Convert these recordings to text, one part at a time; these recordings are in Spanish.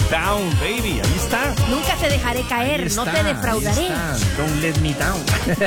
down, baby. Ahí está. Nunca te dejaré caer, no te defraudaré. Don't let me down.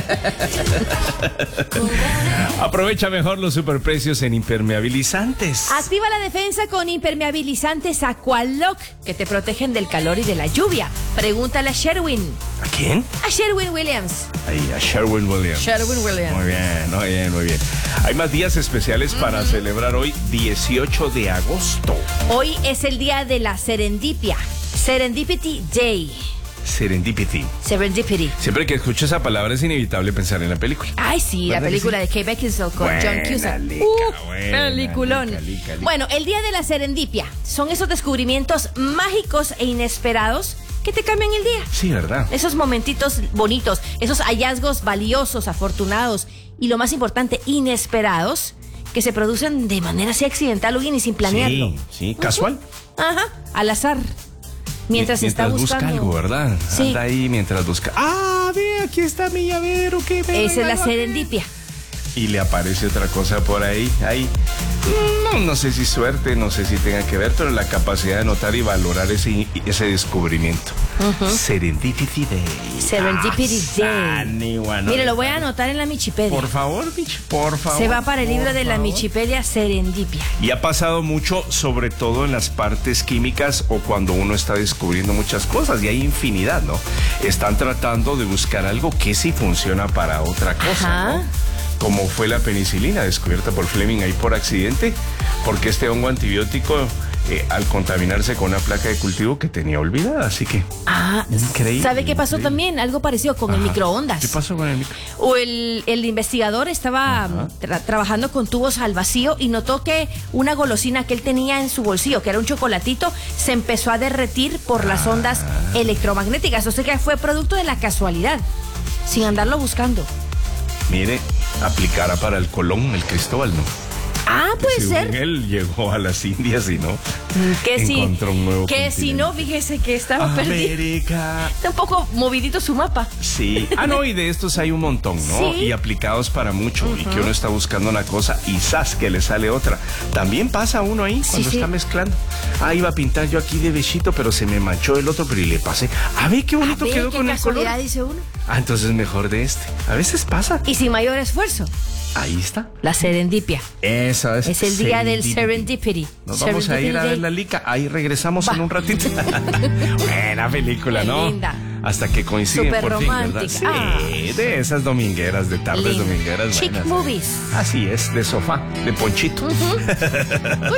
Aprovecha mejor los superprecios en impermeabilizantes. Activa la defensa con impermeabilizantes Aqualock, que te protegen del calor y de la lluvia. Pregúntale a Sherwin. ¿A quién? A Sherwin Williams. Ahí, a Sherwin Williams. Sherwin Williams. Muy bien, muy bien, muy bien. Hay más días especiales para celebrar hoy, 18 de agosto. Hoy es el día de la serendipia. Serendipity Day. Serendipity. Serendipity. Siempre que escucho esa palabra es inevitable pensar en la película. Ay, sí, la película de Kate Beckinsale con John Cusack. Peliculón. Lica. Bueno, el día de la serendipia son esos descubrimientos mágicos e inesperados que te cambian el día. Sí, ¿verdad? Esos momentitos bonitos, esos hallazgos valiosos, afortunados y lo más importante, inesperados, que se producen de manera así accidental o bien y sin planearlo. Sí, casual. Ajá, al azar. Mientras está buscando. Busca algo, ¿verdad? Sí. Anda ahí mientras busca. Ah, ve, aquí está mi llavero. Esa es la serendipia. Y le aparece otra cosa por ahí. No sé si suerte, no sé si tenga que ver, pero la capacidad de notar y valorar ese descubrimiento. Serendipity Day. Serendipity Day. Mire, lo voy a anotar en la Michipedia. Por favor, Mich, por favor. Se va para el libro de la Michipedia, Serendipia. Y ha pasado mucho, sobre todo en las partes químicas o cuando uno está descubriendo muchas cosas, y hay infinidad, ¿no? Están tratando de buscar algo que sí funciona para otra cosa, ¿no? Como fue la penicilina, descubierta por Fleming ahí por accidente, porque este hongo antibiótico, al contaminarse con una placa de cultivo que tenía olvidada, así que... increíble. ¿Sabe qué pasó también? Algo parecido con el microondas. ¿Qué pasó con el microondas? O el investigador estaba trabajando con tubos al vacío y notó que una golosina que él tenía en su bolsillo, que era un chocolatito, se empezó a derretir por las ondas electromagnéticas. O sea que fue producto de la casualidad, sin andarlo buscando. Mire, aplicara para el Colón, el Cristóbal, ¿no? Puede ser. Él llegó a las Indias y no encontró un nuevo que continente. Si no, fíjese que estaba perdido. Está un poco movidito su mapa. Sí. No, y de estos hay un montón, ¿no? Sí. Y aplicados para mucho. Y que uno está buscando una cosa y ¡zas! Que le sale otra. También pasa uno ahí cuando está mezclando. Iba a pintar yo aquí de bechito, pero se me manchó el otro, pero y le pasé. Ve qué bonito quedó con el color. Dice uno. Entonces mejor de este. A veces pasa. Y sin mayor esfuerzo. Ahí está. La serendipia. Eso es. Es el día del Serendipity. Nos vamos a ir a ver la lica. Ahí regresamos en un ratito. Buena película, ¿no? Linda. Hasta que coinciden Súper por romántica. fin, ¿verdad? Sí, de esas domingueras, de tardes domingueras. Chick buenas. movies. Así es, de sofá, de ponchito.